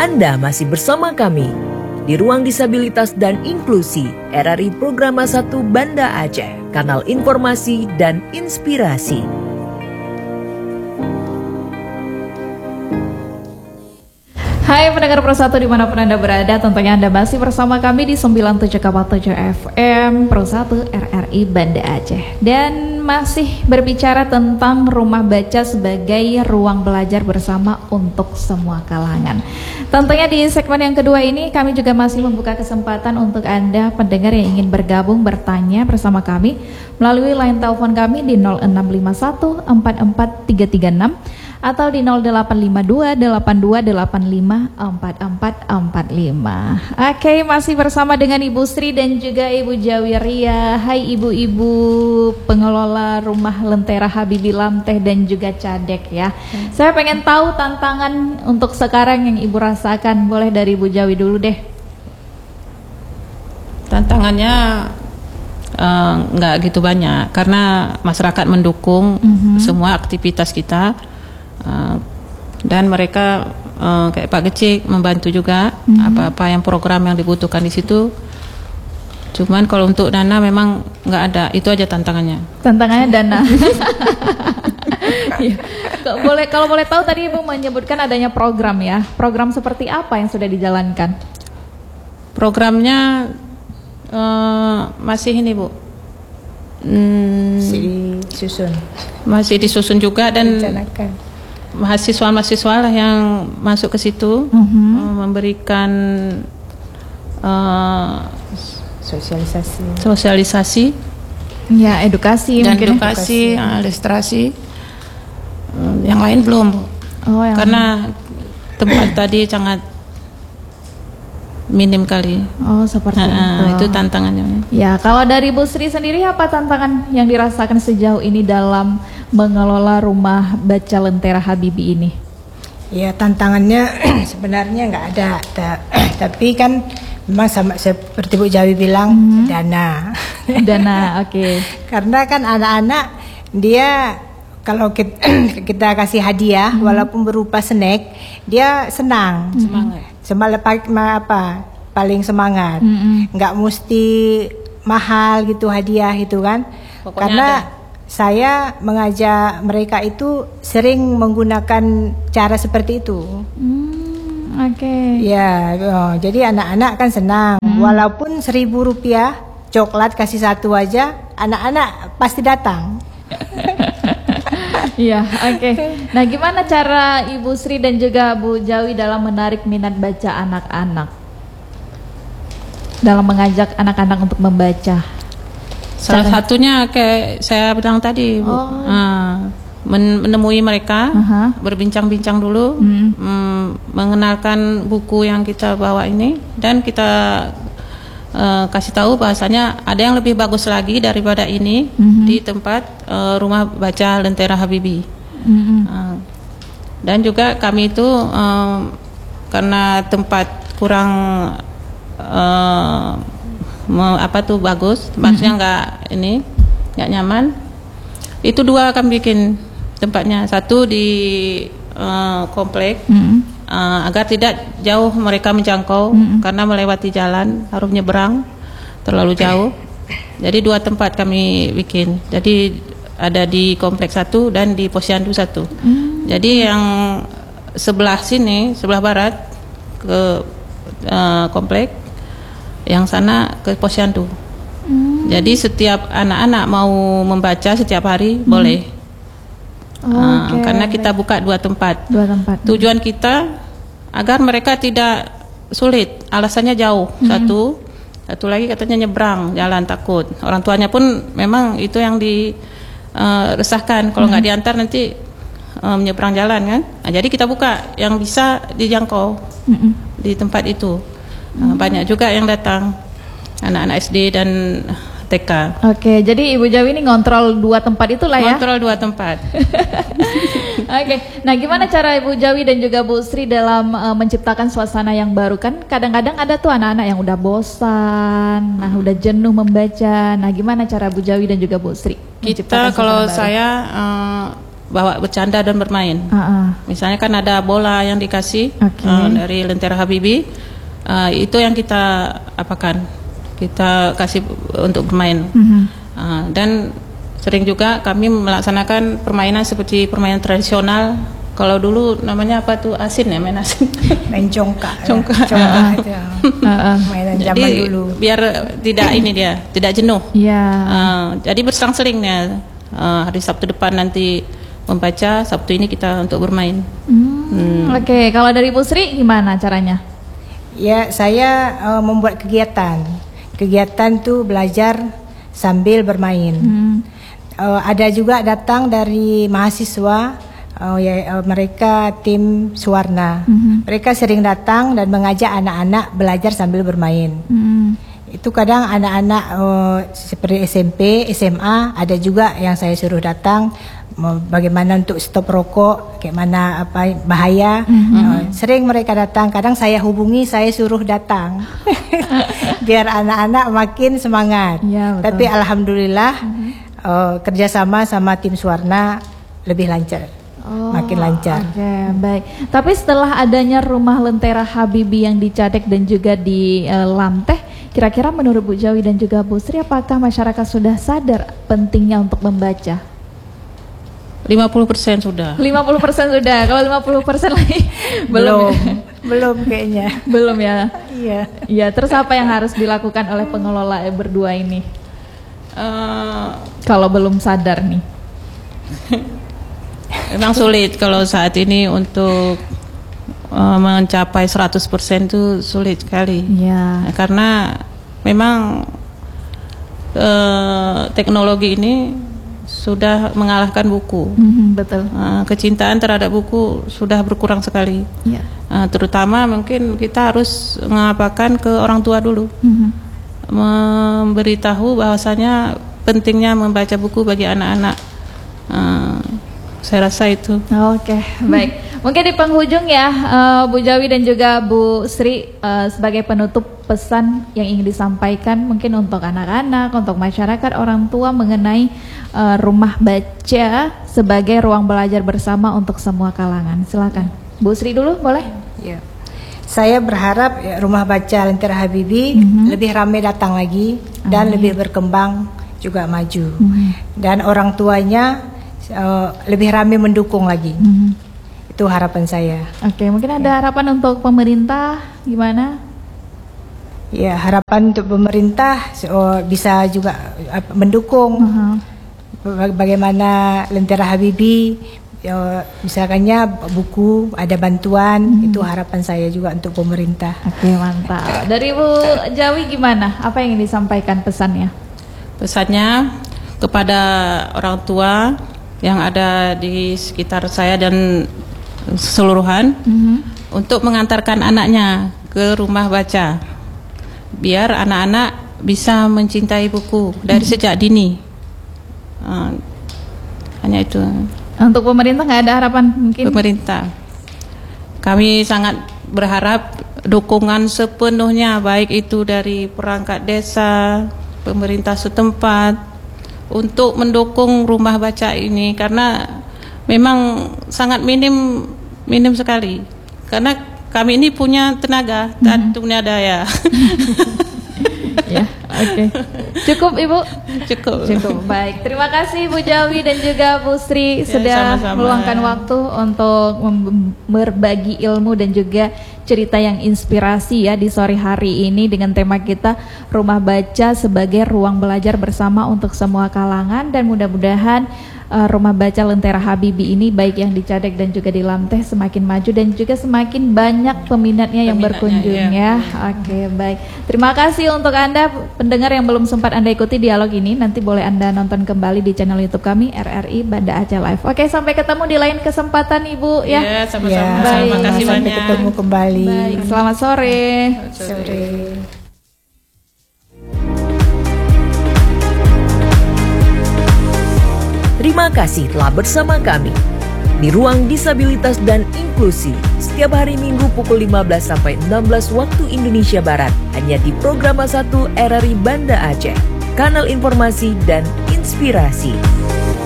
Anda masih bersama kami di Ruang Disabilitas dan Inklusi RRI Programa 1 Banda Aceh, kanal informasi dan inspirasi. Hai pendengar Pro1 dimanapun Anda berada, tentunya Anda masih bersama kami di 97,7 FM Pro1 RRI Banda Aceh. Dan masih berbicara tentang rumah baca sebagai ruang belajar bersama untuk semua kalangan. Tentunya di segmen yang kedua ini kami juga masih membuka kesempatan untuk Anda pendengar yang ingin bergabung bertanya bersama kami melalui line telepon kami di 0651 44336 atau di 0852 8285 4445. Oke, masih bersama dengan Ibu Sri dan juga Ibu Jawiria. Hai ibu-ibu pengelola rumah Lentera Habibie Lamteh dan juga Cadek ya. Saya pengen tahu tantangan untuk sekarang yang Ibu rasakan. Boleh dari Ibu Jawi dulu deh. Tantangannya nggak gitu banyak karena masyarakat mendukung semua aktivitas kita. Dan mereka kayak Pak Gecik membantu juga apa-apa yang program yang dibutuhkan di situ. Cuman kalau untuk dana memang nggak ada, itu aja tantangannya. Tantangannya dana. Ya. Kalau boleh tahu tadi Ibu menyebutkan adanya program ya. Program seperti apa yang sudah dijalankan? Programnya masih ini Bu. Masih disusun juga dan mahasiswa-mahasiswa lah yang masuk ke situ memberikan sosialisasi ya, edukasi dan mungkin edukasi, ilustrasi. Yang lain belum karena tempat tadi sangat minim kali. Oh, seperti itu tantangannya. Ya, kalau dari Bu Sri sendiri apa tantangan yang dirasakan sejauh ini dalam mengelola rumah baca Lentera Habibie ini? Ya, tantangannya sebenarnya nggak ada, tapi kan memang sama seperti Bu Jawi bilang dana. Dana, oke. Karena kan anak-anak dia kalau kita kasih hadiah walaupun berupa snack, dia senang, paling semangat. Nggak mesti mahal gitu hadiah itu kan. Pokoknya karena ada. Saya mengajak mereka itu sering menggunakan cara seperti itu. Oke. Ya, jadi anak-anak kan senang. Walaupun Rp1.000 coklat kasih satu aja, anak-anak pasti datang. Iya, oke. Nah, gimana cara Ibu Sri dan juga Bu Jawi dalam menarik minat baca anak-anak? Dalam mengajak anak-anak untuk membaca? Salah satunya kayak saya bilang tadi, Bu. Menemui mereka, berbincang-bincang dulu, mengenalkan buku yang kita bawa ini, dan kita kasih tahu bahasanya ada yang lebih bagus lagi daripada ini di tempat rumah baca Lentera Habibie. Dan juga kami itu karena tempat kurang bagus, maksudnya nggak nyaman. Itu dua kami bikin tempatnya, satu di komplek. Agar tidak jauh mereka menjangkau karena melewati jalan harus nyebrang terlalu jauh. Jadi dua tempat kami bikin. Jadi ada di kompleks 1 dan di Posyandu 1. Jadi yang sebelah sini, sebelah barat ke komplek, yang sana ke Posyandu. Jadi setiap anak-anak mau membaca setiap hari boleh. Karena kita buka dua tempat. Tujuan kita agar mereka tidak sulit, alasannya jauh. Satu lagi katanya nyebrang jalan, takut. Orang tuanya pun memang itu yang diresahkan kalau nggak diantar nanti menyeberang jalan kan. Nah, jadi kita buka yang bisa dijangkau di tempat itu. Banyak juga yang datang anak-anak SD dan TK. Oke, jadi Ibu Jawi ini ngontrol dua tempat itulah ya? Ngontrol dua tempat. Oke, nah gimana cara Ibu Jawi dan juga Bu Sri dalam menciptakan suasana yang baru? Kan kadang-kadang ada tuh anak-anak yang udah bosan, udah jenuh membaca. Nah gimana cara Bu Jawi dan juga Bu Sri? Kita kalau saya bawa bercanda dan bermain. Misalnya kan ada bola yang dikasih dari Lentera Habibie, itu yang kita apakan, kita kasih untuk bermain. Dan sering juga kami melaksanakan permainan seperti permainan tradisional. Kalau dulu namanya apa tuh, asin ya, main asin. Main congkak. Mainan zaman Jadi, dulu. biar tidak jenuh. Jadi berselang-seling ya. Hari Sabtu depan nanti membaca, Sabtu ini kita untuk bermain. Oke, kalau dari Bu Sri gimana caranya? Ya, saya membuat kegiatan. Kegiatan tuh belajar sambil bermain. Ada juga datang dari mahasiswa. Mereka tim Suwarna. Mereka sering datang dan mengajak anak-anak belajar sambil bermain. Itu kadang anak-anak seperti SMP, SMA, ada juga yang saya suruh datang bagaimana untuk stop rokok, kayak mana bahaya. Sering mereka datang, kadang saya hubungi, saya suruh datang. Biar anak-anak makin semangat. Tapi alhamdulillah kerjasama sama tim Suwarna lebih lancar. Makin lancar. Baik. Tapi setelah adanya rumah Lentera Habibie yang di Cadek dan juga di Lamteh, kira-kira menurut Bu Jawi dan juga Bu Sri, apakah masyarakat sudah sadar pentingnya untuk membaca? 50% sudah. 50% sudah. Kalau 50% lagi belum kayaknya. Belum ya. Iya. Terus apa yang harus dilakukan oleh pengelola berdua ini? Kalau belum sadar nih. Memang sulit kalau saat ini untuk mencapai 100% itu sulit sekali. Karena memang teknologi ini sudah mengalahkan buku. Betul. Kecintaan terhadap buku sudah berkurang sekali. Terutama mungkin kita harus mengapakan ke orang tua dulu. Memberitahu bahwasanya pentingnya membaca buku bagi anak-anak. Saya rasa itu. Oke, baik. Mungkin di penghujung ya, Bu Jawi dan juga Bu Sri, sebagai penutup pesan yang ingin disampaikan mungkin untuk anak-anak, untuk masyarakat, orang tua mengenai rumah baca sebagai ruang belajar bersama untuk semua kalangan. Silakan, Bu Sri dulu, boleh? Ya. Saya berharap rumah baca Lentera Habibie lebih ramai datang lagi dan lebih berkembang juga maju. Dan orang tuanya lebih ramai mendukung lagi. Itu harapan saya. Oke, mungkin ada harapan untuk pemerintah gimana? Ya, harapan untuk pemerintah bisa juga mendukung bagaimana Lentera Habibie, misalkannya buku, ada bantuan. Itu harapan saya juga untuk pemerintah. Oke, mantap. Dari Bu Jawi gimana? Apa yang ingin disampaikan pesannya? Pesannya kepada orang tua yang ada di sekitar saya dan keseluruhan, untuk mengantarkan anaknya ke rumah baca, biar anak-anak bisa mencintai buku dari sejak dini. Hanya itu. Untuk pemerintah nggak ada harapan mungkin? Pemerintah, kami sangat berharap dukungan sepenuhnya, baik itu dari perangkat desa, pemerintah setempat, untuk mendukung rumah baca ini, karena memang sangat minim sekali. Karena kami ini punya tenaga, tak punya daya. Ya, oke. Cukup Ibu? Cukup. Baik, terima kasih Bu Jawi dan juga Bu Sri sudah sama-sama meluangkan waktu untuk berbagi ilmu dan juga cerita yang inspirasi ya di sore hari ini dengan tema kita Rumah Baca sebagai ruang belajar bersama untuk semua kalangan, dan mudah-mudahan Rumah Baca Lentera Habibie ini baik yang di Cadek dan juga di Lamteh semakin maju dan juga semakin banyak peminatnya yang berkunjung ya. Oke, baik. Terima kasih untuk Anda pendengar yang belum sempat Anda ikuti dialog ini. Nanti boleh Anda nonton kembali di channel YouTube kami RRI Banda Aceh Live. Oke, sampai ketemu di lain kesempatan Ibu ya. Iya, sama-sama. Baik. Terima kasih Sampai banyak. ketemu kembali. Baik, selamat sore. Sore. Terima kasih telah bersama kami di Ruang Disabilitas dan Inklusi setiap hari Minggu pukul 15 sampai 16 waktu Indonesia Barat hanya di Programa 1 RRI Banda Aceh, kanal informasi dan inspirasi.